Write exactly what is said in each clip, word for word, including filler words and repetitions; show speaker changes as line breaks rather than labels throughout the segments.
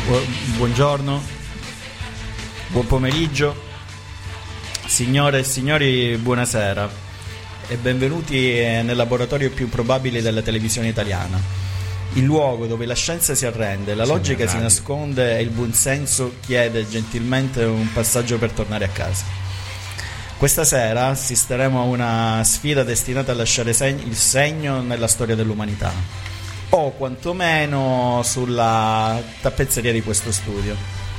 Buongiorno, buon pomeriggio, signore e signori, buonasera e benvenuti nel laboratorio più improbabile della televisione italiana, il luogo dove la scienza si arrende, la logica si nasconde e il buonsenso chiede gentilmente un passaggio per tornare a casa. Questa sera assisteremo a una sfida destinata a lasciare seg- il segno nella storia dell'umanità, o quantomeno sulla tappezzeria di questo studio.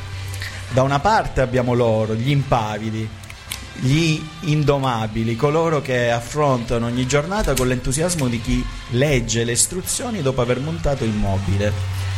Da una parte abbiamo loro, gli impavidi, gli indomabili, coloro che affrontano ogni giornata con l'entusiasmo di chi legge le istruzioni dopo aver montato il mobile.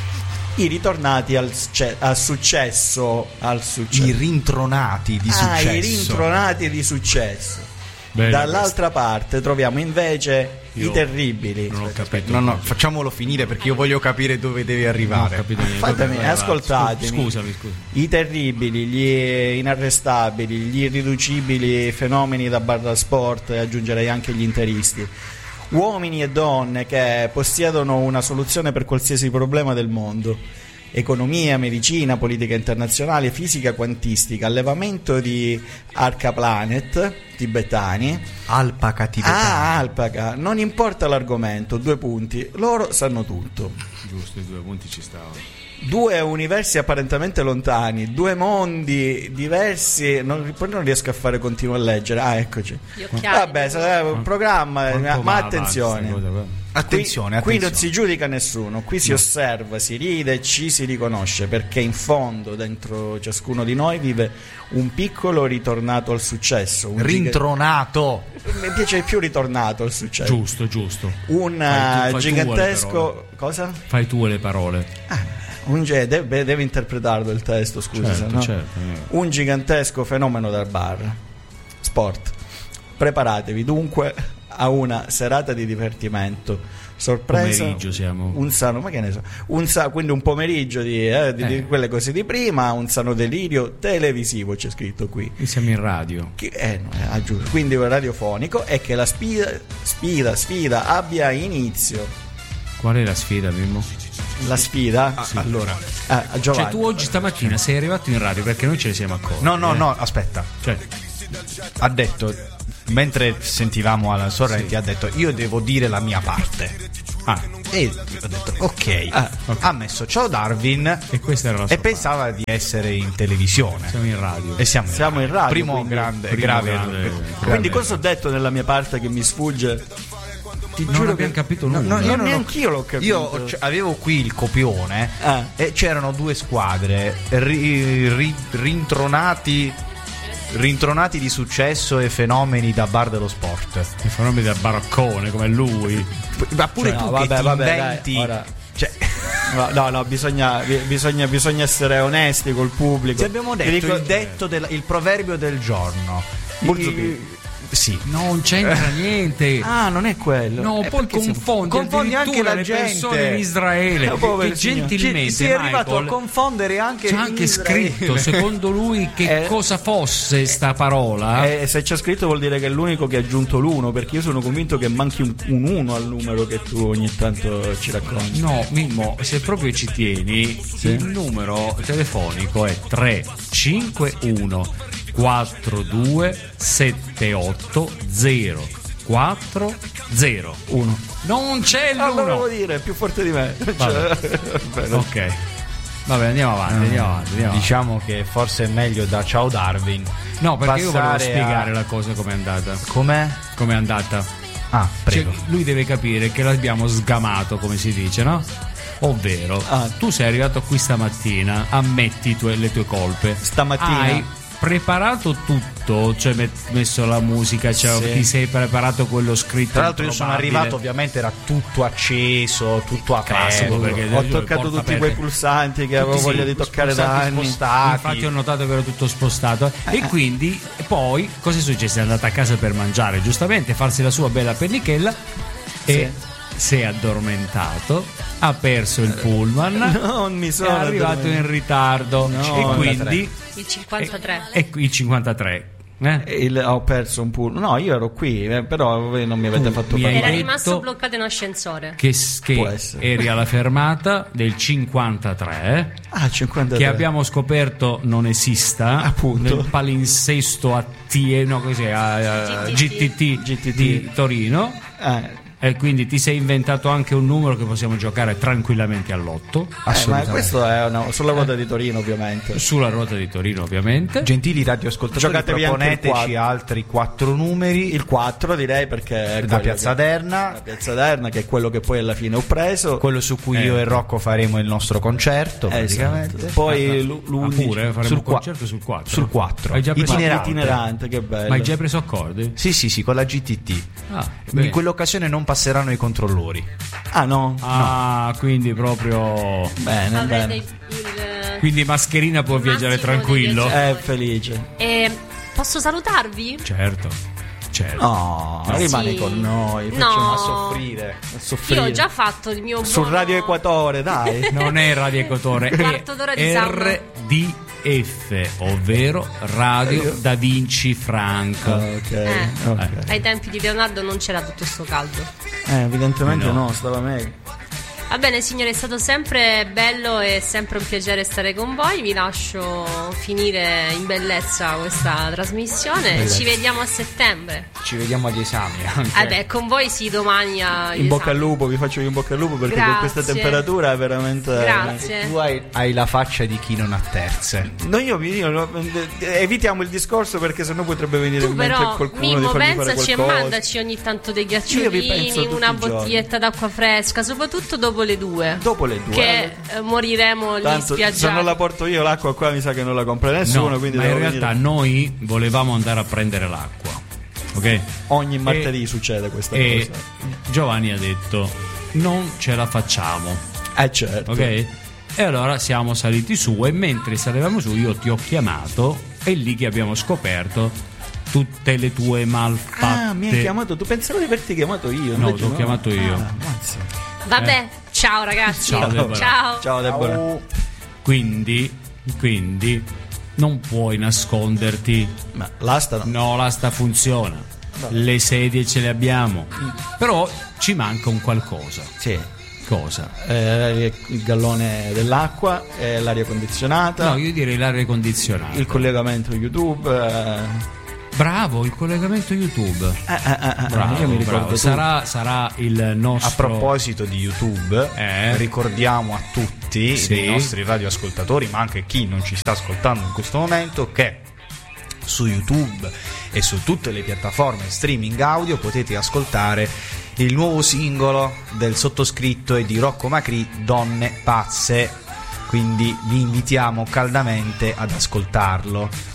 I ritornati al, al successo, al successo.
I rintronati di successo.
Ah, i rintronati di successo.
Bene,
Dall'altra questo. parte troviamo invece
Io
i terribili.
Non ho capito. No, no, facciamolo finire perché io voglio capire dove devi arrivare.
Non ho capito niente. Fatemi, ascoltatemi.
Scusami, scusa.
I terribili, gli inarrestabili, gli irriducibili fenomeni da barra sport, e aggiungerei anche gli interisti. Uomini e donne che possiedono una soluzione per qualsiasi problema del mondo. Economia, medicina, politica internazionale, fisica quantistica, allevamento di arcaplanet tibetani.
Alpaca tibetani.
Ah, alpaca. Non importa l'argomento, due punti. Loro sanno tutto.
Giusto, i due punti ci stavano.
Due universi apparentemente lontani, due mondi diversi. Non, poi non riesco a fare continuo a leggere. Ah, eccoci. Vabbè, sarà un programma, ma, ma attenzione.
Cosa,
Qui,
Attenzione, attenzione.
qui non si giudica nessuno, qui si no. osserva, si ride e ci si riconosce, perché in fondo dentro ciascuno di noi vive un piccolo ritornato al successo, un
rintronato.
Giga... Mi piace più ritornato al successo.
Giusto, giusto.
Un fai tu, fai gigantesco cosa?
Fai tu le parole.
Ah, un ge... deve, deve interpretarlo il testo, scusa,
certo,
no?
certo.
Un gigantesco fenomeno dal bar. Sport. Preparatevi dunque a una serata di divertimento, sorpresa,
pomeriggio siamo
un sano, ma che ne so, un sa, quindi un pomeriggio di, eh, di, eh. di quelle cose di prima, un sano delirio televisivo, c'è scritto qui.
E siamo in radio.
Che, eh, no, ah, giusto, quindi radiofonico, e che la sfida, sfida, sfida abbia inizio.
Qual è la sfida, Mimmo?
La sfida?
Ah, sì. Allora,
ah, Giovanni.
Cioè tu oggi stamattina sei arrivato in radio perché noi ce ne siamo accorti.
No, no,
eh?
no, aspetta.
Cioè,
ha detto, mentre sentivamo Alan Sorrenti, sì. ha detto io devo dire la mia parte. Ah, e ho detto ok. Ah, okay. Ha messo ciao Darwin
e questa era la sua
e pensava
parte.
di essere in televisione.
Siamo in radio.
E siamo,
siamo in radio.
Primo
quindi,
grande,
primo
grave,
grande,
grave.
Quindi cosa ho detto nella mia parte che mi sfugge?
Ti non giuro abbiamo che... capito nulla.
No, no,
io
non
neanch'io l'ho capito.
Io c- avevo qui il copione ah. e c'erano due squadre ri- ri- rintronati rintronati di successo e fenomeni da bar dello sport.
I fenomeni da baraccone come lui.
Ma pure cioè, tu no, vabbè, che vabbè, inventi
dai, ora...
cioè...
no no bisogna, bisogna, bisogna essere onesti col pubblico.
Ci abbiamo detto dico... il detto del, il proverbio del giorno.
I...
Sì,
non c'entra niente.
Ah, non è quello.
No,
è
poi confondi,
confondi anche la
le
gente.
persone in Israele.
Che
gentilmente
si è
Michael,
arrivato a confondere anche.
C'è anche scritto, secondo lui, che eh, cosa fosse sta parola.
Eh, se c'è scritto vuol dire che è l'unico che ha aggiunto l'uno, perché io sono convinto che manchi un, un uno al numero che tu ogni tanto ci racconti.
No, Mimmo, se proprio ci tieni, sì. il numero telefonico è tre cinque uno quattro due sette otto zero quattro zero uno. Non c'è l'uno.
Ah, volevo dire, è più forte di me.
Vabbè. Ok. Vabbè, andiamo avanti, uh, andiamo avanti, andiamo
diciamo
avanti.
che forse è meglio da ciao Darwin.
No, perché io volevo spiegare
a...
la cosa com'è andata.
Com'è?
Com'è andata?
Ah, prego.
Cioè, lui deve capire che l'abbiamo sgamato, come si dice, no? Ovvero, ah. tu sei arrivato qui stamattina, ammetti tue, le tue colpe.
Stamattina
hai preparato tutto, cioè messo la musica, cioè sì. ti sei preparato quello scritto.
Tra l'altro io sono arrivato, ovviamente era tutto acceso, tutto aperto,
perché ho toccato tutti aperte. quei pulsanti che tutti avevo sì, voglia di toccare da anni.
Spostati.
Infatti ho notato che era tutto spostato eh. e quindi poi cosa è successo? È andata a casa per mangiare, giustamente, farsi la sua bella pennichella sì. e si è addormentato, ha perso il pullman,
non mi sono
è arrivato in ritardo
no,
e quindi
il cinquantatré
e, e il cinquantatré Eh?
Il, ho perso un pullman. No, io ero qui, eh, però voi non mi avete
Tu
fatto
mi hai
parlare.
Era
detto
rimasto bloccato in ascensore.
Che,
Può
che
essere.
eri alla fermata del cinquantatré,
Ah, cinquantatré.
che abbiamo scoperto non esista,
Appunto.
nel palinsesto a T, no, cos'è, a, a G T T,
G T T.
di Torino.
Eh,
E quindi ti sei inventato anche un numero che possiamo giocare tranquillamente all'otto,
eh, ma questo è una, sulla ruota di Torino, ovviamente.
sulla ruota di Torino ovviamente.
Gentili radioascoltatori,
Giocatevi anche il
proponeteci
quattro.
altri quattro numeri
Il quattro direi, perché è
da
quello
Piazza
che-
Derna,
da Piazza Derna, che è quello che poi alla fine ho preso.
quello su cui
Eh.
io e Rocco faremo il nostro concerto,
Eh,
praticamente.
esatto. Poi
Ah,
l'u-
ah,
l'undici
pure, faremo
sul
un
qua-
concerto sul quattro.
sul quattro.
Hai già preso,
Itinerante.
itinerante, che bello.
ma hai già preso accordi?
Sì, sì, sì, con la G T T.
Ah,
In
bene.
quell'occasione non passeranno i controllori.
Ah, no.
Ah, quindi proprio.
Bene,
Avrete
bene.
il, il-
Quindi Mascherina può
Il
viaggiare
massimo dei
tranquillo.
viaggiatori.
È felice.
E posso salutarvi?
Certo, certo.
No,
Sì.
rimani con noi.
No.
Facciamo a soffrire. A soffrire.
Io ho già fatto il mio
Sul
buono-
Radio Equatore, dai.
Non è Radio Equatore,
Un quarto d'ora di
è
sound.
R D F, ovvero Radio Da Vinci Frank.
Ok.
Eh.
ok.
Ai tempi di Leonardo non c'era tutto sto caldo.
Eh, evidentemente
No.
no, stava meglio.
Va bene signore, è stato sempre bello e sempre un piacere stare con voi. Vi lascio finire in bellezza questa trasmissione.
Bellezza.
Ci vediamo a settembre.
Ci vediamo agli esami anche.
Vabbè, con voi sì, domani a
In bocca al lupo, vi faccio in bocca al lupo perché con questa
Grazie.
temperatura è veramente.
Grazie.
Tu hai, hai la faccia di chi non ha terze.
No, io, io no, evitiamo il discorso perché sennò potrebbe venire
Tu
in mente
però,
qualcuno
Mimmo,
di farmi fare
pensaci e
qualcosa.
mandaci ogni tanto dei
Io vi penso
ghiacciolini,
tutti
una
i giorni.
bottiglietta d'acqua fresca, soprattutto dopo le due.
Dopo le due.
Che
eh,
eh, moriremo lì
Tanto se
spiaggiati.
non la porto io l'acqua qua mi sa che non la compra nessuno,
No,
quindi
ma in
devo
realtà
venire-
noi volevamo andare a prendere l'acqua, ok?
ogni martedì succede questa
E
cosa.
Giovanni ha detto non ce la facciamo,
Eh certo.
ok? E allora siamo saliti su e mentre salivamo su io ti ho chiamato, è lì che abbiamo scoperto tutte le tue malfatte.
Ah, mi hai chiamato tu, pensavo di averti chiamato io.
No,
invece
ti ho chiamato io.
Ah, ammazza.
Vabbè, ciao ragazzi.
Ciao, Deborah.
Ciao.
Ciao Deborah.
Ciao.
Quindi, quindi non puoi nasconderti.
Ma l'asta no.
No, l'asta funziona. Le sedie ce le abbiamo. Però ci manca un qualcosa.
Sì.
Cosa?
Eh, il gallone dell'acqua, eh, l'aria condizionata,
No, io direi l'aria condizionata.
il collegamento YouTube. Eh,
Bravo, il collegamento YouTube.
eh, eh, eh, eh,
Bravo,
io mi ricordo
bravo.
tutto.
Sarà, sarà il nostro.
A proposito di YouTube,
Eh.
ricordiamo a tutti,
Sì.
i nostri radioascoltatori, ma anche chi non ci sta ascoltando in questo momento, che su YouTube e su tutte le piattaforme streaming audio potete ascoltare il nuovo singolo del sottoscritto e di Rocco Macri, Donne Pazze. Quindi vi invitiamo caldamente ad ascoltarlo.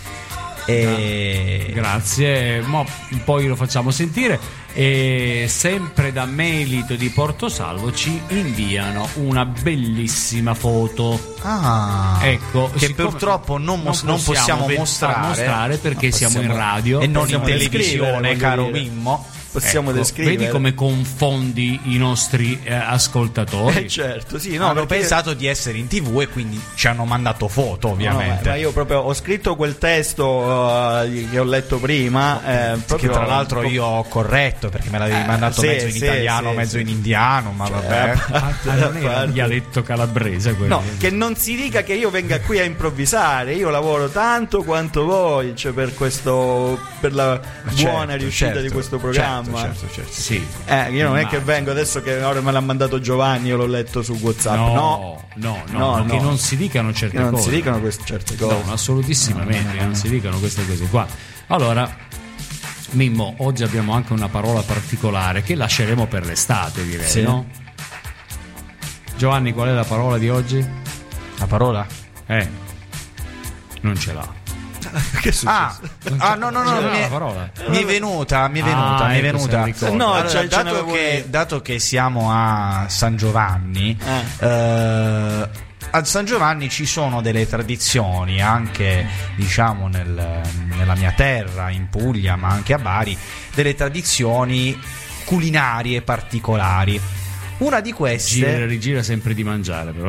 E
Grazie, mo poi lo facciamo sentire. E sempre da Melito di Portosalvo ci inviano una bellissima foto.
Ah,
Ecco,
che
siccome
purtroppo non, mos- non possiamo
ve-
mostrare,
mostrare perché
Non
siamo in
possiamo-
radio
e non in
Possiamo descrivere,
televisione,
voglio
caro
dire.
Mimmo.
Possiamo
Ecco,
descrivere.
vedi come confondi i nostri eh, ascoltatori.
Eh certo, sì, no,
Hanno
perché-
pensato di essere in TV e quindi ci hanno mandato foto,
No,
ovviamente.
ma, ma io proprio ho scritto quel testo eh, che ho letto prima, eh,
che
proprio-
tra l'altro io ho corretto perché me l'avevi
Eh,
mandato
sì,
mezzo in
sì,
italiano,
sì,
mezzo
sì.
in indiano, ma
Cioè,
vabbè.
a parte-
Ah, non
a
era
parte-
il dialetto calabrese quello.
No, che non si dica che io venga qui a improvvisare. Io lavoro tanto quanto voi, cioè per questo, per la
Ma
buona
certo,
riuscita
certo,
di questo programma.
Certo, certo, certo.
Sì.
Eh, io non è che
Immagino.
vengo adesso che ora me l'ha mandato Giovanni, io l'ho letto su WhatsApp.
No,
No,
no, no,
No,
no, che
no.
non si dicano certe
che non
cose.
si dicono queste certe cose.
No, assolutissimamente, che non si dicano queste cose qua. Allora, Mimmo, oggi abbiamo anche una parola particolare che lasceremo per l'estate, direi,
Sì.
no? Giovanni, qual è la parola di oggi?
La parola?
Eh, non ce l'ha.
Che è successo?
Ah, ah, no, no, no,
Ce l'ha
mi
la
è,
parola.
mi è venuta, mi è venuta,
Ah,
mi è
ecco, se
venuta.
la ricordo.
No,
Allora,
ce- ce
dato,
n'avevo
che,
io.
dato che siamo a San Giovanni,
Eh.
eh, a San Giovanni ci sono delle tradizioni anche, diciamo, nel- nella mia terra, in Puglia, ma anche a Bari, delle tradizioni culinarie particolari. Una di
Gira e
queste,
rigira sempre di mangiare, però, eh.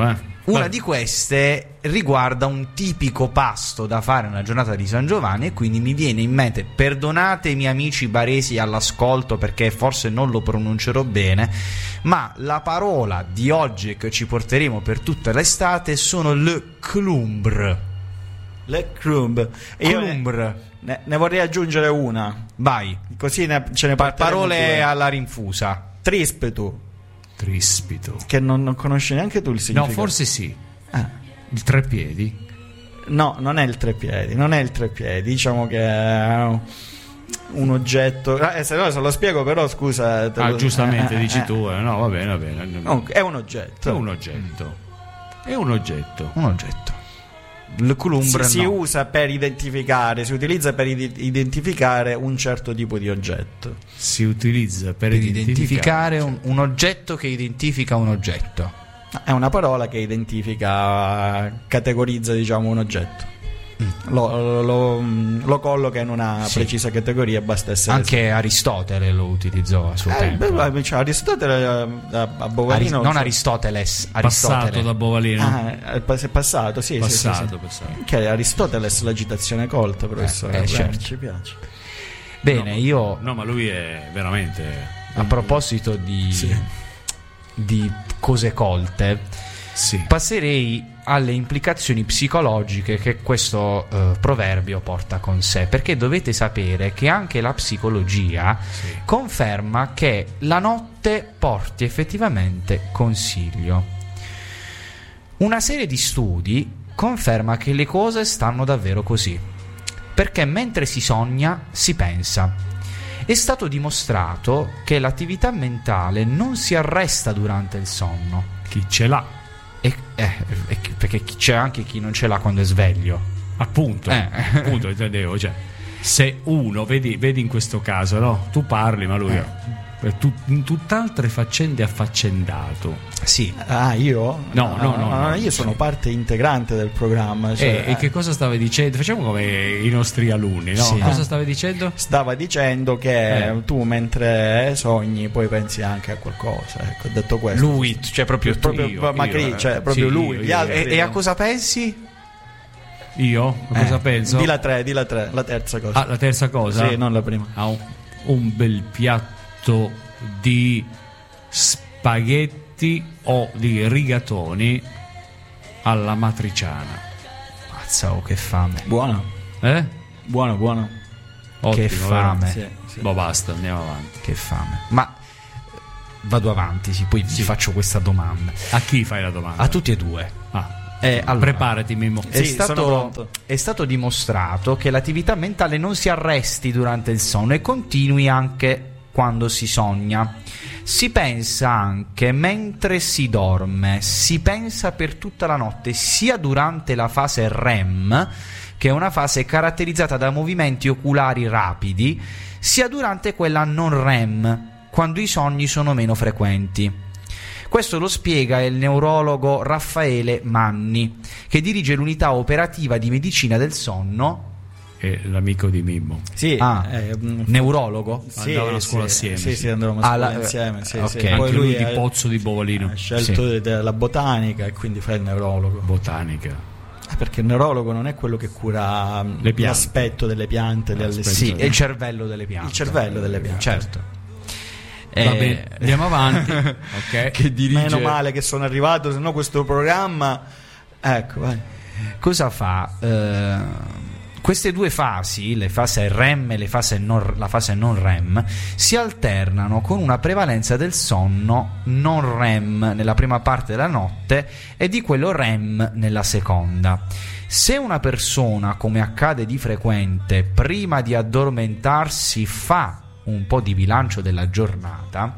Una
Vai.
di queste riguarda un tipico pasto da fare nella giornata di San Giovanni, e quindi mi viene in mente, perdonatemi amici baresi all'ascolto perché forse non lo pronuncerò bene, ma la parola di oggi che ci porteremo per tutta l'estate sono le clumbre.
Le crumb. E io ne,
Clumbre.
ne, ne vorrei aggiungere una,
Vai.
così ne, ce ne
Pa-
parleremo
parole
due.
alla rinfusa.
Trispetu,
Trispito.
che non, non conosci neanche tu il
No,
significato.
forse sì.
Ah.
Il treppiedi.
No, non è il treppiedi, non è il treppiedi, diciamo che è un oggetto. Eh, se no se lo spiego, però scusa. te
Ah,
lo-
giustamente
eh, eh,
dici
eh.
tu. eh. No, va bene, va bene.
Comunque, è un oggetto.
È un oggetto. È un oggetto.
Un oggetto. Le clumbre
si, si
no.
usa per identificare, si utilizza per id- identificare un certo tipo di oggetto.
Si utilizza per,
Per
identificare.
identificare un, un oggetto che identifica un oggetto.
È una parola che identifica, categorizza, diciamo, un oggetto. Lo, lo, lo colloca in una
Sì.
precisa categoria, basta essere
Anche Aristotele lo utilizzò a suo
Eh,
tempo.
beh, beh, cioè, Aristotele eh, a, a
Aris-
Bovalino
non
cioè-
Aristoteles,
Passato
Aristotele.
da Bovalino.
Ah, è pas- è passato, sì, sì, sì,
passato,
sì.
passato.
Che Aristoteles, l'agitazione colta, professore.
eh,
Beh,
certo.
ci piace.
Bene,
No,
io
No, ma lui è veramente.
a proposito di,
Sì.
di cose colte,
Sì.
passerei alle implicazioni psicologiche che questo eh, proverbio porta con sé, perché dovete sapere che anche la psicologia
Sì.
conferma che la notte porti effettivamente consiglio. Una serie di studi conferma che le cose stanno davvero così, perché mentre si sogna si pensa. È stato dimostrato che l'attività mentale non si arresta durante il sonno.
Chi ce l'ha?
E, eh, e- perché chi- c'è anche chi non ce l'ha quando è sveglio.
Appunto.
Eh.
Appunto, intendevo. Cioè, se uno, vedi, vedi in questo caso, no? Tu parli, ma lui.
Eh.
Per tut- in tutt'altre faccende affaccendato.
Sì.
Ah, io?
No, no, no, no.
io sono parte integrante del programma. Cioè,
e, e che cosa stavi dicendo? Facciamo come i nostri alunni, no?
Sì.
Cosa
Eh.
stavi dicendo?
Stava dicendo che
Eh.
tu mentre sogni poi pensi anche a qualcosa. Ecco, ho detto questo.
Lui, cioè proprio,
proprio
io,
Macri,
io,
cioè
eh.
proprio
Sì,
lui.
io,
Gli
io.
altri
E, e a
no.
cosa pensi?
Io? A cosa
Eh,
penso?
Di la tre, di la tre, la terza cosa.
Ah, la terza cosa?
Sì, non la prima.
Ha un, un bel piatto di spaghetti o di rigatoni alla matriciana.
Mazza, oh, che fame.
Buono,
Eh?
buono, buono.
Ottimo,
Che fame.
Sì, sì.
Boh, basta, andiamo avanti.
Che fame. Ma eh, vado avanti, sì, poi vi faccio questa domanda.
A chi fai la domanda?
A tutti e due.
Ah,
Eh, allora,
preparati, Mimmo.
È,
Sì, sono
stato,
pronto.
è stato dimostrato che l'attività mentale non si arresti durante il sonno e continui anche quando si sogna. Si pensa anche mentre si dorme, si pensa per tutta la notte, sia durante la fase R E M, che è una fase caratterizzata da movimenti oculari rapidi, sia durante quella non R E M, quando i sogni sono meno frequenti. Questo lo spiega il neurologo Raffaele Manni, che dirige l'unità operativa di medicina del sonno.
È l'amico di Mimmo.
Sì,
Ah,
eh, mm,
neurologo?
sì,
andavano a scuola
sì,
assieme,
Sì,
sì.
sì, andavamo a
Ah,
scuola
la-
insieme. Sì,
ok.
sì.
Anche
Poi
lui
lui
di
ha-
Pozzo di Bovalino.
ha scelto
Sì.
della botanica e quindi fa il neurologo.
Botanica.
Eh, Perché il neurologo non è quello che cura mm,
Le piante.
l'aspetto delle piante, le
L'aspetto.
Sì,
allestimenti.
è il cervello delle piante.
Il cervello delle piante.
Certo.
Va
Eh,
bene, andiamo avanti. Ok.
Che dirige...
Meno male che sono arrivato, se no questo programma. Ecco, vai.
Cosa fa? Eh, queste due fasi, le fasi R E M e le fasi non, la fase non R E M, si alternano con una prevalenza del sonno non R E M nella prima parte della notte e di quello R E M nella seconda. Se una persona, come accade di frequente, prima di addormentarsi fa un po' di bilancio della giornata,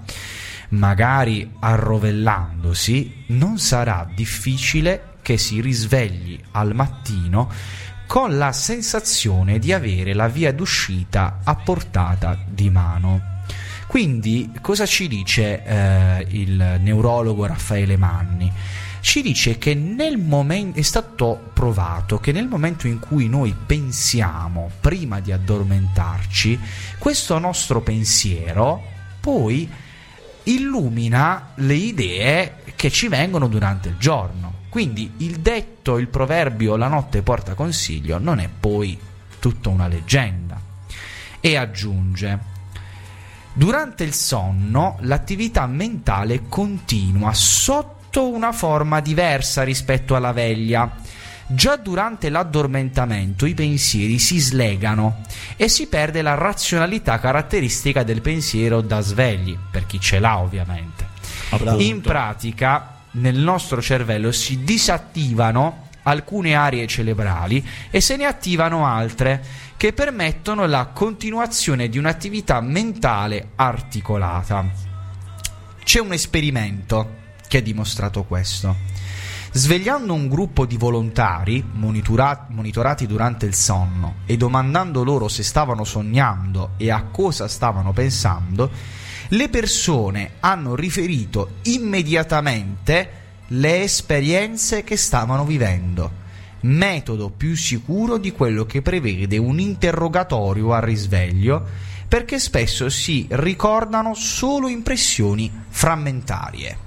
magari arrovellandosi, non sarà difficile che si risvegli al mattino con la sensazione di avere la via d'uscita a portata di mano. Quindi cosa ci dice eh, il neurologo Raffaele Manni? Ci dice che nel momento, è stato provato che nel momento in cui noi pensiamo prima di addormentarci, questo nostro pensiero poi illumina le idee che ci vengono durante il giorno. Quindi il detto, il proverbio la notte porta consiglio non è poi tutta una leggenda. E aggiunge: durante il sonno l'attività mentale continua sotto una forma diversa rispetto alla veglia. Già durante l'addormentamento i pensieri si slegano e si perde la razionalità caratteristica del pensiero da svegli, per chi ce l'ha ovviamente.
Appunto.
In pratica nel nostro cervello si disattivano alcune aree cerebrali e se ne attivano altre che permettono la continuazione di un'attività mentale articolata. C'è un esperimento che ha dimostrato questo. Svegliando un gruppo di volontari monitora- monitorati durante il sonno e domandando loro se stavano sognando e a cosa stavano pensando, le persone hanno riferito immediatamente le esperienze che stavano vivendo, metodo più sicuro di quello che prevede un interrogatorio al risveglio, perché spesso si ricordano solo impressioni frammentarie.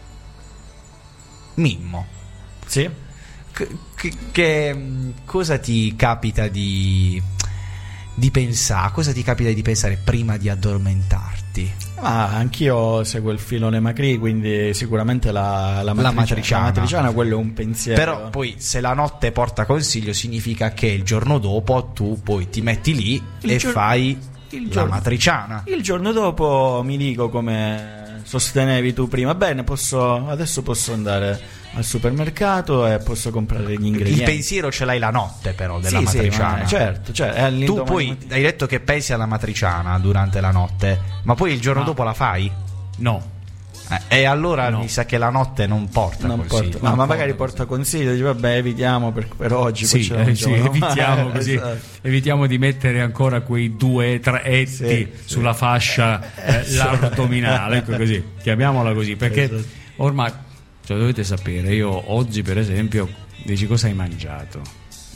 Mimmo,
Sì.
che, che, che cosa ti capita di, di pensare? Cosa ti capita di pensare prima di addormentarti?
Ma anch'io seguo il filone Macri, quindi sicuramente la, la, matricia-
matriciana.
la matriciana, quello è un pensiero.
Però poi se la notte porta consiglio significa che il giorno dopo tu poi ti metti lì
Il
e
gior-
fai
il
la
giorno-
matriciana.
Il giorno dopo mi dico, come sostenevi tu prima, bene, posso, adesso posso andare al supermercato e posso comprare gli ingredienti.
Il pensiero ce l'hai la notte però della
Sì, sì,
matriciana.
ma- certo, cioè, è
Tu
all'indomani
poi
mattina.
hai detto che pensi alla matriciana durante la notte, ma poi il giorno
No.
dopo la fai?
No.
Eh, e allora
No.
mi sa che la notte non porta
Non
consigli.
porta- ma,
No,
ma
porta
magari porta consiglio, dice vabbè, evitiamo per, per oggi, poi
Sì,
ce la
eh, sì,
mangiamo
evitiamo
domani.
così,
Esatto.
evitiamo di mettere ancora quei due traetti
Sì,
sulla fascia eh,
sì.
l'addominale, ecco così, chiamiamola così, perché
Esatto.
ormai, cioè, dovete sapere, io oggi per esempio, dici cosa hai mangiato?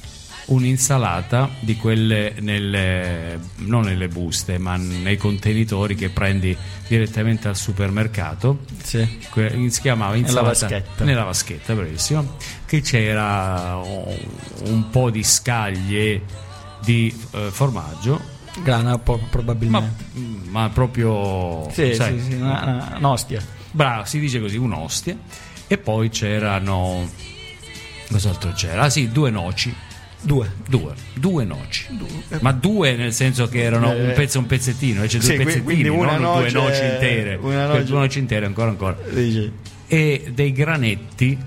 Un'insalata di quelle nelle, non nelle buste, ma nei contenitori che prendi direttamente al supermercato.
Sì.
Que- si chiamava
Nella
insalata
vaschetta.
nella vaschetta, bravissimo, che c'era oh, un po' di scaglie di eh, formaggio,
Grana po-
ma,
probabilmente.
ma proprio
Sì,
sai,
sì, sì, una, una, un'ostia.
bravo, si dice così, un'ostia. E poi c'erano, cos'altro c'era? Ah sì, due noci.
Due.
Due, due noci, ma due nel senso che erano un pezzo, un pezzettino, cioè due
Sì, qui-
pezzettini,
quindi una
non due
noce-
noci intere,
una
quelle
noce-
due noci intere ancora ancora,
Dici,
e dei granetti,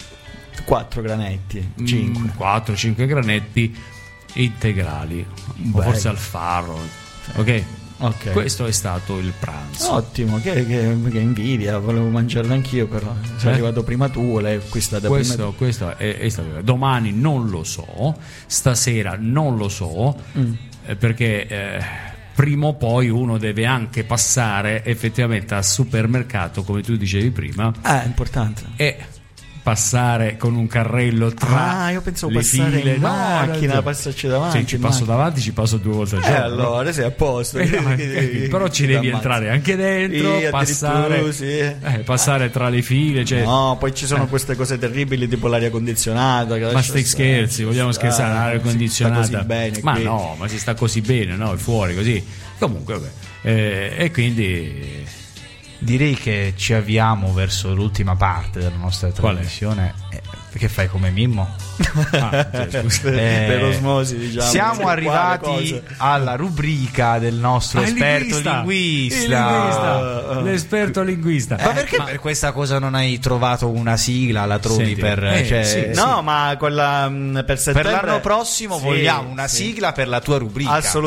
quattro granetti, cinque.
quattro cinque granetti integrali, o
Bello.
forse al farro, ok?
Ok.
Questo è stato il pranzo.
Ottimo, che, che, che invidia, volevo mangiarlo anch'io, però sei
Eh?
arrivato prima tu, l'hai acquistata
Questo,
prima
questo è, è stato. Domani non lo so, stasera non lo so,
Mm.
eh, perché eh, prima o poi uno deve anche passare effettivamente al supermercato, come tu dicevi prima,
tu. Ah, è importante.
e passare con un carrello tra
Ah, io pensavo
le
passare
file.
in
No,
macchina,
no,
passarci davanti.
sì, ci
in
passo
macchina.
davanti, ci passo due volte al
Eh,
giorno.
allora sei a posto.
Eh, no,
Che-
però ci
che
devi
t'ammazza.
entrare anche dentro,
Sì,
passare,
addirittura, sì.
eh, passare tra le file, cioè,
No, poi ci sono
Eh.
queste cose terribili tipo l'aria condizionata. che
ma
lascia
stai
stare.
scherzi, vogliamo
Ah,
scherzare, l'aria
si sta
condizionata,
così bene
ma
qui.
no, ma si sta così bene, no, è fuori così, comunque vabbè. Eh, e quindi
Direi che ci avviamo verso l'ultima parte della nostra
Qual è?
trasmissione. Eh, perché fai come Mimmo?
ah, cioè, scusa.
per,
Eh,
per osmosi, diciamo.
Siamo
Quale
arrivati
cosa?
alla rubrica del nostro
Ah, il
esperto
linguista.
linguista.
Il linguista. l'esperto linguista.
Ma perché per questa cosa non hai trovato una sigla? La trovi
Senti,
per
eh,
cioè,
sì,
No, ma quella mh, per
per
settembre
l'anno prossimo
sì,
vogliamo una
sì.
sigla per la tua rubrica.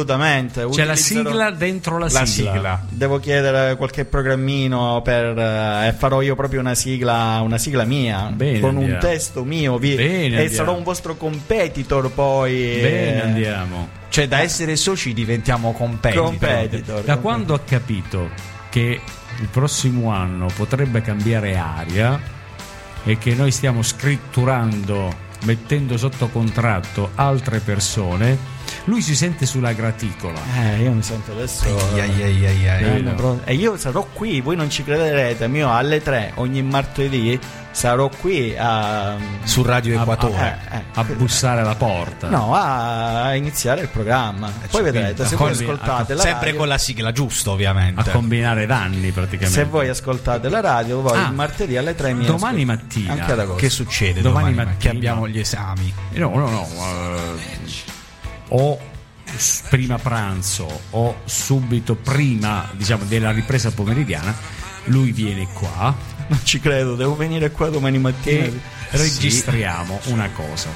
C'è
Assolutamente.
la
Utilizzerò-
sigla dentro la,
La
sigla.
sigla.
Devo chiedere qualche programmino per eh, e farò io proprio una sigla, una sigla mia,
Bene,
con un
andiamo.
testo mio, vi-
Bene,
e
andiamo.
sarò un vostro competitor poi.
Bene,
eh,
andiamo.
Cioè, da essere soci diventiamo competitor.
competitor.
Da quando ho capito che il prossimo anno potrebbe cambiare aria e che noi stiamo scritturando, mettendo sotto contratto altre persone, lui si sente sulla graticola.
Eh, io mi sento adesso.
Ai, ai, ai, ai, ai.
Eh, no. E io sarò qui, voi non ci crederete, mio, alle tre ogni martedì sarò qui a
su Radio Equatore
a, eh, eh,
a bussare alla porta.
No, a iniziare il programma. Poi
cioè,
vedrete, se
con-
voi ascoltate la
sempre
radio,
con la sigla, giusto, ovviamente.
A combinare danni praticamente.
se voi ascoltate la radio, voi
Ah,
il martedì alle tre mi
domani
ascoltate.
mattina
Anche ad agosto.
Che succede
Domani
domani,
mattina.
Che abbiamo gli esami.
No, no, no. eh, o s- prima pranzo o subito prima, diciamo, della ripresa pomeridiana, lui viene qua
Non ci credo, devo venire qua domani mattina.
e registriamo una cosa.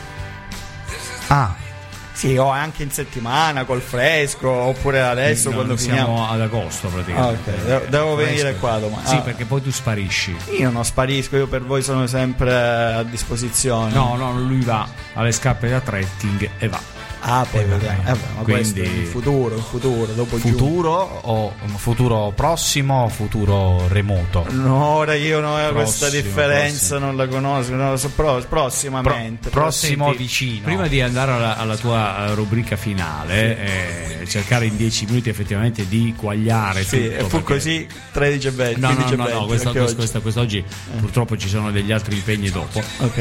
Ah,
Sì, o anche in settimana col fresco, oppure adesso
No,
quando
noi siamo
finiamo.
ad agosto
Ah,
praticamente.
ok, devo, devo venire
Fresco.
qua domani.
Sì,
Ah,
perché poi tu sparisci.
io non sparisco, io per voi sono sempre a disposizione.
No, no, lui va alle scarpe da trekking e va.
Ah, poi
Eh,
vedremo.
vabbè.
Eh, beh, ma
Quindi-
questo è il futuro, il futuro, dopo il giugno.
futuro o un futuro prossimo o futuro remoto?
No, ora io no, eh, questa
Prossimo,
differenza
prossimo.
non la conosco, no, so- pro- prossimamente.
Pro- prossimo
Senti,
vicino.
Prima di andare alla, alla tua eh, rubrica finale, eh, cercare in dieci minuti effettivamente di quagliare
Sì,
tutto.
e fu
perché-
così tredici e venti.
No, no,
quindici e
no, no,
venti,
questa,
anche
questa,
oggi.
questa- quest'oggi purtroppo ci sono degli altri impegni dopo.
Ok.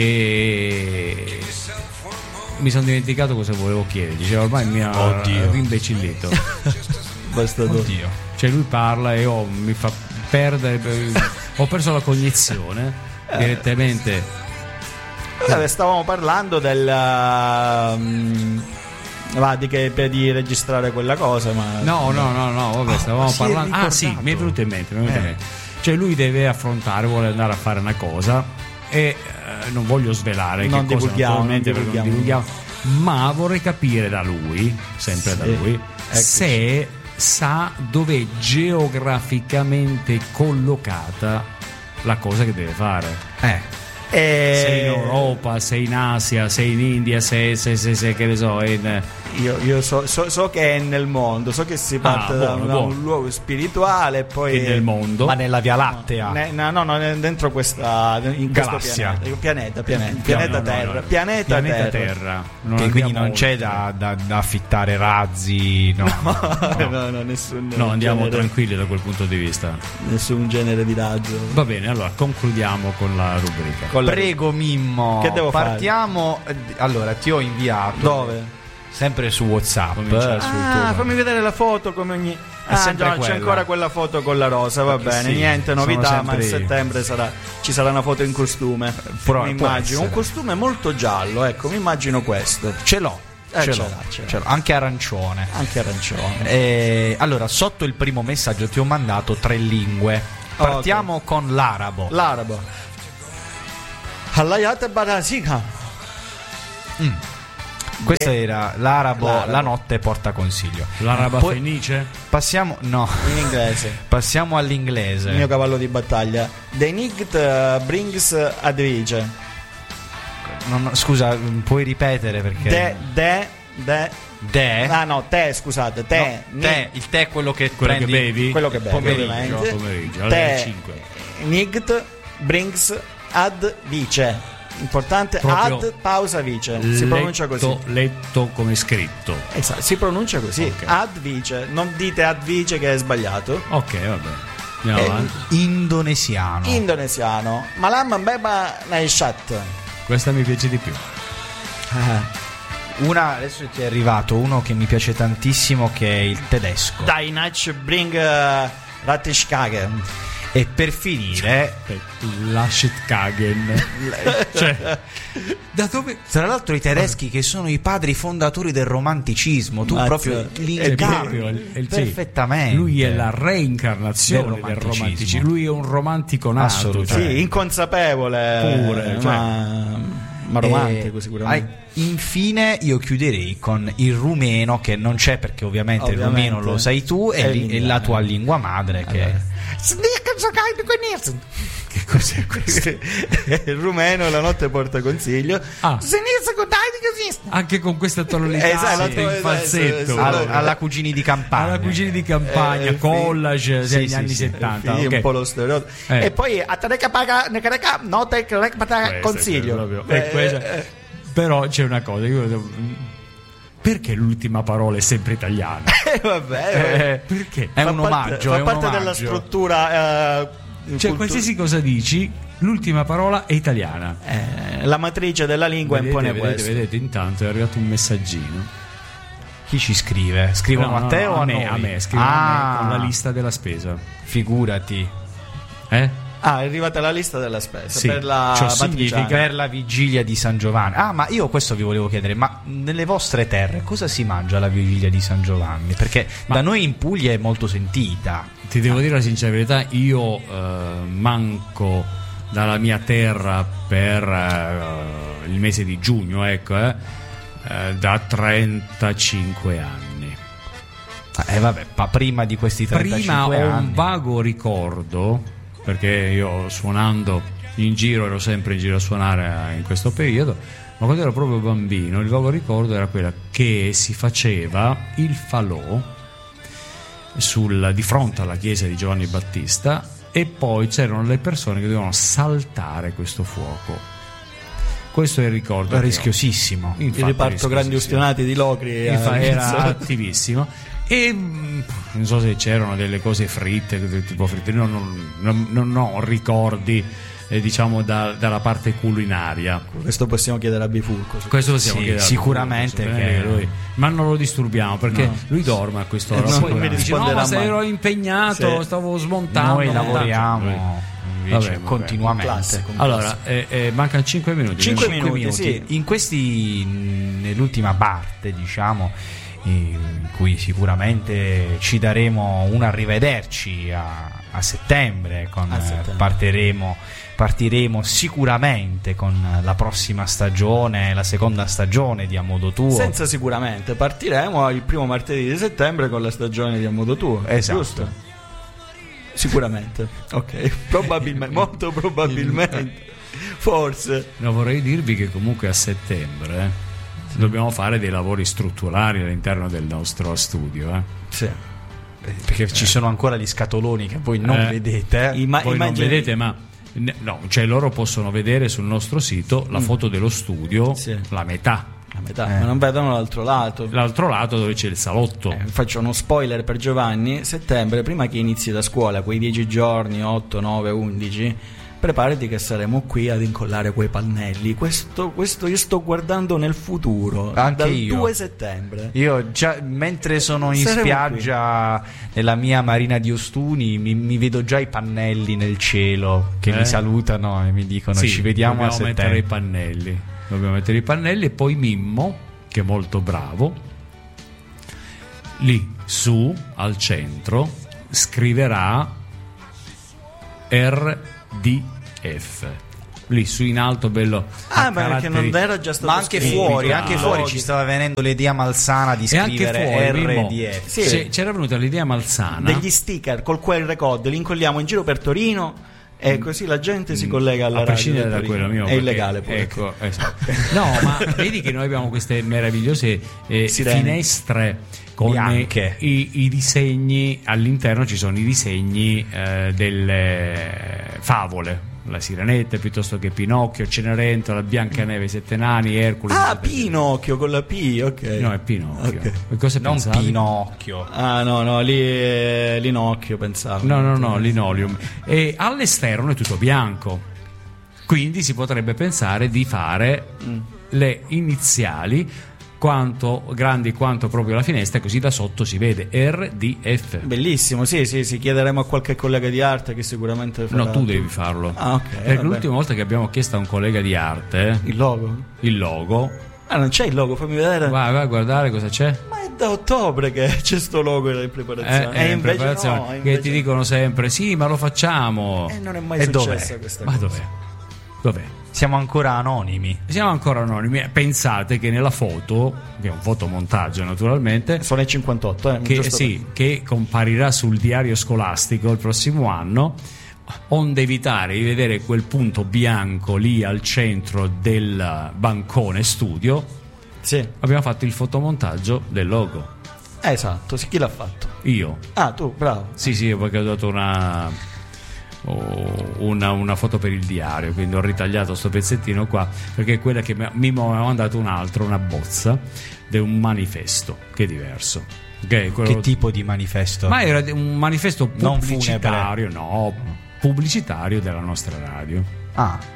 E mi sono dimenticato cosa volevo chiedere. Diceva ormai mi ha
Oddio.
rimbecillito.
Basta tu.
Oddio.
Cioè lui parla e oh, mi fa perdere. Ho perso la cognizione direttamente.
Vabbè, stavamo parlando del mm, va, di, che, per di registrare quella cosa, ma
No, no, no, no, vabbè, stavamo
si è
parlando. Ah,
ricordato.
sì, mi è venuto in mente. Mi è venuto in
Eh.
mente. Cioè lui deve affrontare, vuole andare a fare una cosa e eh, non voglio svelare
Non
che cosa,
divulghiamo,
naturalmente,
non
perché non
divulghiamo.
divulghiamo, ma vorrei capire da lui, sempre da
Sì,
lui,
eccoci.
se sa dove è geograficamente collocata la cosa che deve fare.
Eh,
E-
Se in Europa, se in Asia, se in India, se, se, se, se che ne so, in,
Io, io so, so- so che è nel mondo, so che si parte
Ah,
da,
buono,
da
buono.
un luogo spirituale e poi
che nel mondo.
ma nella Via Lattea.
Ne- no, no, no, ne- dentro questa in questo
Galassia.
pianeta, pianeta, pianeta,
No,
pianeta
no, no,
Terra,
no.
pianeta,
Pianeta
Terra.
Terra.
Che
Non
quindi
andiamo
non c'è
oltre.
da, da- da affittare razzi, no.
no, no, no, nessun
No, andiamo
genere,
tranquilli da quel punto di vista.
nessun genere di razzo.
Va bene, allora concludiamo con la rubrica.
Con la-
Prego Mimmo,
Che devo fare?
partiamo. eh, Allora, ti ho inviato
Dove?
sempre su WhatsApp.
Cominciamo.
eh, sul
Ah,
tuo-
fammi vedere la foto come ogni. Ah,
sempre
già, c'è
quella.
ancora quella foto con la rosa, va
Perché
bene,
sì,
niente
sono
novità, ma a
sempre-
settembre sarà, ci sarà una foto in costume.
Può-
mi
può
immagino un
essere.
costume molto giallo, ecco, mi immagino questo.
Ce l'ho,
Eh,
ce,
ce
l'ho,
l'ha, ce l'ha.
ce l'ho, anche arancione.
Anche arancione.
Eh, allora, sotto il primo messaggio ti ho mandato tre lingue. Partiamo con l'arabo.
L'arabo. Allayat Barasika.
Questo era l'arabo,
L'arabo.
la notte porta consiglio.
L'araba
Poi-
fenice?
Passiamo, no,
In inglese.
passiamo
Il mio
all'inglese.
cavallo di battaglia. The Night uh, brings Advice.
Non- scusa, puoi ripetere perché
De, de, de.
De?
Ah no, te, scusate, te.
No, te, il tè è quello che
Quello
prendi-
che bevi?
Quello che bevi,
Pomeriggio,
ovviamente.
pomeriggio, alle
Te,
cinque.
Night brings ad vice. Importante,
Proprio
ad pausa vice. Si pronuncia così.
Letto, letto come scritto.
Esatto, si pronuncia così.
Ok.
Ad vice. Non dite ad vice che è sbagliato.
Ok, va bene. Andiamo
Eh,
avanti.
Indonesiano.
Indonesiano. Malam beba naishat.
Questa mi piace di più.
Una, adesso ti è arrivato uno che mi piace tantissimo, che è il tedesco.
Dai, Nach bring uh, Ratishkage.
E per finire,
Lascitkagen. Cioè, da dove?
tra l'altro, i tedeschi che sono i padri fondatori del romanticismo, tu
Mazza.
proprio li
È
incarni
proprio il- il- sì.
perfettamente.
Lui è la reincarnazione
Del
del
romanticismo.
romanticismo. Lui è un romantico nato.
Assolutamente.
cioè.
Sì, inconsapevole.
Pure, cioè.
ma, ma romantico
E-
sicuramente.
ah, infine io chiuderei con il rumeno, che non c'è perché ovviamente,
Ovviamente.
il rumeno lo sai tu,
È
è, li- è
l'indiano.
la tua lingua madre, che
Che cos'è questo? Il rumeno la notte porta consiglio.
Ah.
Sinistro con dai di così.
Anche con questa tonalità
Esatto,
sì, in
esatto,
falsetto.
esatto.
alla, alla cugini di campagna.
Alla cucina di campagna,
Eh, fi-
collage
sì,
degli
sì,
anni
sì.
settanta.
Sì,
ok.
un po' lo stereotipo.
Eh.
E poi a Tareca paga Necareca notte che paga
Questo è
consiglio.
proprio-
Eh,
eh, questa-
eh,
Però c'è una cosa, io devo- perché l'ultima parola è sempre italiana?
Eh, vabbè,
Eh, perché?
È
fa
un
parte,
omaggio,
fa
è un
parte della
omaggio.
struttura. eh,
Cioè,
cultu-
qualsiasi cosa dici, l'ultima parola è italiana.
eh, la matrice della lingua
Vedete,
impone
vedete,
questo.
vedete, intanto è arrivato un messaggino.
Chi ci scrive? Scrivono
No, no,
a te
no,
o a,
me,
noi?
a me, scrivono
ah,
a me con la lista della spesa.
Figurati.
Eh?
Ah, è arrivata la lista della spesa
Sì,
per la
ciò
matriciana.
significa-
Per la vigilia di San Giovanni. Ah, ma io questo vi volevo chiedere, ma nelle vostre terre cosa si mangia alla vigilia di San Giovanni? Perché
Ma-
da noi in Puglia è molto sentita.
Ti devo dire la sincera verità, io eh, manco dalla mia terra per eh, il mese di giugno, ecco, eh, eh, da trentacinque anni.
Eh vabbè, ma prima di questi trentacinque
Prima ho
anni.
un vago ricordo, perché io suonando in giro ero sempre in giro a suonare in questo periodo, ma quando ero proprio bambino il vago ricordo era quella che si faceva il falò sul, di fronte alla chiesa di Giovanni Battista, e poi c'erano le persone che dovevano saltare questo fuoco. Questo è il ricordo.
È
che ho.
rischiosissimo.
Infatti,
Il reparto grandi
rischiosissimo.
ustionati di Locri
Infa-
eh,
era
insomma.
attivissimo, e mh, non so se c'erano delle cose fritte, tipo fritte, non, non, non, non ho ricordi eh, diciamo da- dalla parte culinaria.
Questo possiamo chiedere a Bifurco.
Questo possiamo
Sì,
chiedere a
sicuramente
lui,
che-
lui- ma non lo disturbiamo perché
No.
lui dorme a quest'ora.
Eh, non
Poi
mi
dice, no,
risponderà
ma se
mai."
ero impegnato,
Sì.
stavo smontando.
Noi
montando.
lavoriamo invece
Vabbè, vabbè.
continuamente.
Classe, con
Allora, eh, eh, mancano cinque minuti.
Cinque
Cinque
minuti, sì.
In questi, nell'ultima parte, diciamo, in cui sicuramente ci daremo un arrivederci a, a settembre, con,
A settembre.
Partiremo, partiremo sicuramente con la prossima stagione, la seconda stagione di A Modo Tuo.
Senza sicuramente, partiremo il primo martedì di settembre con la stagione di A Modo Tuo.
Esatto.
Giusto? Sicuramente. Ok, probabilmente, molto probabilmente. Forse.
No, vorrei dirvi che comunque a settembre eh, dobbiamo fare dei lavori strutturali all'interno del nostro studio. Eh.
Sì.
Perché ci sono ancora gli scatoloni che voi non
Eh.
vedete.
Ima-
Voi non
immagini-
vedete, ma ne- no, cioè loro possono vedere sul nostro sito la foto dello studio,
Sì.
la metà.
A metà,
Eh.
ma non vedono l'altro lato.
L'altro lato dove c'è il salotto.
Eh, faccio uno spoiler per Giovanni. Settembre, prima che inizi la scuola, quei dieci giorni, otto, nove, undici, preparati che saremo qui ad incollare quei pannelli. Questo, questo io sto guardando nel futuro.
Anche
dal
io.
due settembre.
Io già mentre sono in
Saremo
spiaggia nella mia marina di Ostuni mi, mi vedo già i pannelli nel cielo che
Eh?
mi salutano e mi dicono
Sì,
ci vediamo a
dobbiamo mettere i
settembre.
pannelli. Dobbiamo mettere i pannelli, e poi Mimmo, che è molto bravo, lì su al centro scriverà R D F. Lì su in alto, bello.
Ah,
a
ma perché
caratteri-
non era già stato
Ma anche
scritto?
fuori,
Ah,
anche
no.
fuori ci stava venendo l'idea malsana di
E anche
scrivere
fuori, Mimmo,
R D F.
Sì.
c'è- c'era venuta l'idea malsana.
Degli sticker col Q R code li incolliamo in giro per Torino e così la gente si collega alla
a
radio
prescindere
di
da
Torino.
quello mio
È
perché-
illegale poi.
ecco, esatto. No, ma vedi che noi abbiamo queste meravigliose eh,
Sirene.
finestre con
Bianche.
i, i disegni all'interno. Ci sono i disegni eh, delle favole, la Sirenetta piuttosto che Pinocchio, Cenerentola, Biancaneve, i Sette Nani, Ercole.
Ah,
eccetera.
Pinocchio con la P, ok.
No, è Pinocchio.
Ok.
E cosa
Non
pensavi?
Pinocchio.
Ah, no, no, lì è Linocchio pensavo.
No, no, no, linoleum. E all'esterno è tutto bianco. Quindi si potrebbe pensare di fare
Mm.
le iniziali quanto grandi quanto proprio la finestra, così da sotto si vede R D F.
Bellissimo, sì, sì, sì, chiederemo a qualche collega di arte che sicuramente farà
No, tu
tutto.
devi farlo.
Ah, ok.
Perché
vabbè.
l'ultima volta che abbiamo chiesto a un collega di arte
Il logo?
il logo,
Ah, non c'è il logo, fammi vedere.
vai, vai a guardare cosa c'è.
Ma è da ottobre che c'è sto logo in
Eh,
preparazione.
eh,
e
in
invece
preparazione,
no,
che
invece-
ti dicono sempre sì, ma lo facciamo.
E non è mai
E
successa
dov'è?
questa
Ma
cosa.
dov'è? Dov'è?
Siamo ancora anonimi.
Siamo ancora anonimi. Pensate che nella foto, che è un fotomontaggio naturalmente,
Sono le cinquantotto, eh,
che,
giusto
sì, che comparirà sul diario scolastico il prossimo anno, onde evitare di vedere quel punto bianco lì al centro del bancone studio,
per- Sì,
abbiamo fatto il fotomontaggio del logo.
eh, esatto, sì, chi l'ha fatto?
Io.
Ah, tu, bravo.
Sì, sì, perché ho dato una una, una foto per il diario, quindi ho ritagliato sto pezzettino qua perché è quella che mi, mi aveva mandato un altro, una bozza di un manifesto che è diverso. Okay, quello...
Che tipo di manifesto?
Ma era un manifesto
Non
pubblicitario, no, pubblicitario della nostra radio.
Ah.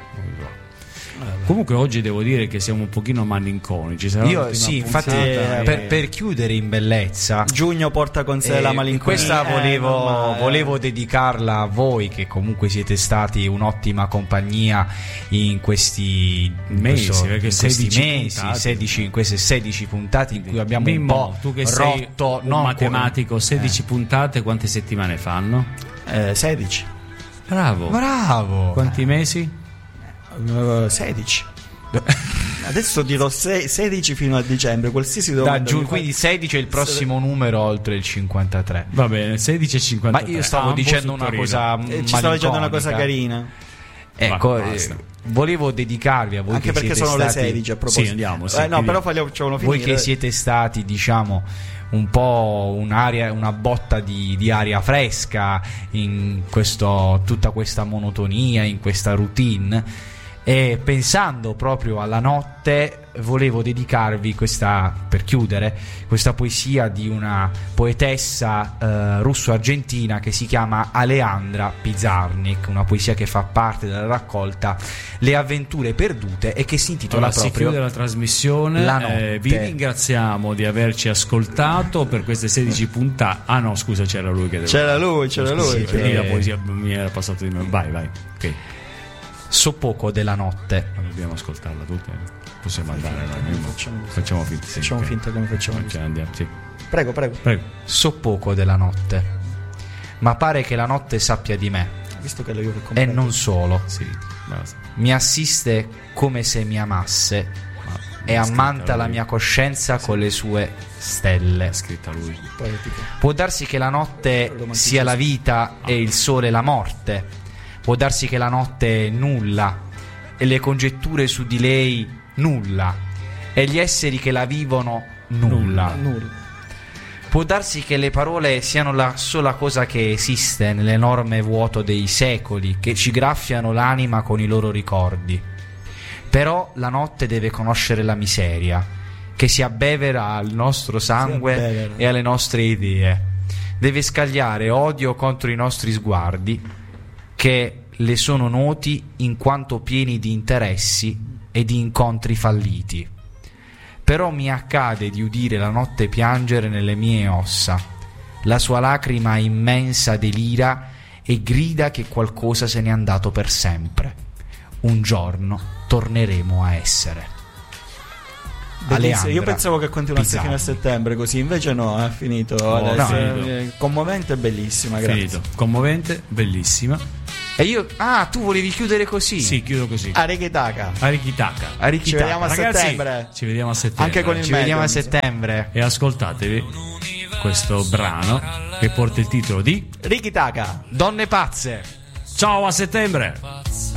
Comunque oggi devo dire che siamo un pochino malinconici. Sarà
Io sì, infatti
puntata,
per,
eh,
per chiudere in bellezza,
Giugno porta con sé
eh,
la malinconia.
questa
Eh,
volevo,
normale.
volevo dedicarla a voi che comunque siete stati un'ottima compagnia in questi
Mesi,
in questo-
perché
in questi
sedici
mesi,
puntate.
sedici, in queste sedici puntate in cui abbiamo
Mimmo,
un po'
tu che sei
rotto,
un
non
matematico,
come-
sedici puntate quante settimane fanno?
Eh, sedici.
Bravo.
Bravo.
Quanti mesi?
Eh, sedici. Adesso dirò se- sedici fino a dicembre, qualsiasi
Da
domanda
giù,
mi fa-
quindi sedici è il prossimo numero oltre il cinquantatré.
Va bene, sedici e
Ma
cinquantatré.
io stavo
Ah, un po'
dicendo una
sottorino.
cosa
Eh, ci stavo dicendo una cosa
malinconica.
carina.
Ecco,
Va,
eh,
basta.
volevo dedicarvi a voi
Anche
che
perché
siete
sono le
stati,
sedici a proposito.
Sì, andiamo, sì,
Eh, no,
chiudiamo.
però facciamolo finire.
voi che siete stati, diciamo, un po' un'aria, una botta di, di aria fresca in questo, tutta questa monotonia, in questa routine. E pensando proprio alla notte, volevo dedicarvi questa, per chiudere, questa poesia di una poetessa eh, russo-argentina che si chiama Aleandra Pizarnik, una poesia che fa parte della raccolta Le avventure perdute e che si intitola
Allora, si
proprio
chiude la trasmissione.
La notte.
Eh, vi ringraziamo di averci ascoltato per queste sedici puntate. Ah no, scusa, c'era lui che deve...
C'era lui, c'era lui.
Sì,
c'era-
Lì la
eh.
poesia mi era passato di me. Vai, vai. Ok.
So poco della notte.
Ma dobbiamo ascoltarla tutta. Possiamo andare. Vai,
Facciamo-
facciamo finta. Sì,
Facciamo
ok.
finta come facciamo.
Ok, andiamo, sì.
Prego, prego.
Prego.
So poco della notte, ma pare che la notte sappia di me.
Visto che lo io che
E
comprendo.
non solo,
Sì, basta.
mi assiste come se mi amasse
Ma
e
l'ha
ammanta
scritta
la
lui.
mia coscienza con le sue stelle.
L'ha scritta lui.
Poetico.
Può darsi che la notte
Romanticismo.
sia la vita e il sole la morte. Può darsi che la notte è nulla e le congetture su di lei nulla e gli esseri che la vivono nulla.
Nulla.
Può darsi che le parole siano la sola cosa che esiste nell'enorme vuoto dei secoli che ci graffiano l'anima con i loro ricordi. Però la notte deve conoscere la miseria che si abbevera al nostro sangue
abbevera.
e alle nostre idee. Deve scagliare odio contro i nostri sguardi che le sono noti in quanto pieni di interessi e di incontri falliti. Però mi accade di udire la notte piangere nelle mie ossa. La sua lacrima immensa delira e grida che qualcosa se n'è andato per sempre. Un giorno torneremo a essere.
Bellissimo. Io
Aleandra
pensavo che continuasse
Pizarnik.
fino a settembre, così invece no, è finito.
No,
Adesso,
no.
eh, commovente e bellissima, grazie.
Finito. Commovente, bellissima.
E io... Ah, tu volevi chiudere così?
Sì, chiudo così.
Arikitaka.
Arikitaka.
Arikitaka.
Ci vediamo a
Ragazzi,
settembre.
ci vediamo a settembre.
Anche con il
Ci vediamo a
Mediums.
settembre.
E ascoltatevi questo brano che porta il titolo di
Rikitaka.
Donne pazze.
Ciao, a settembre.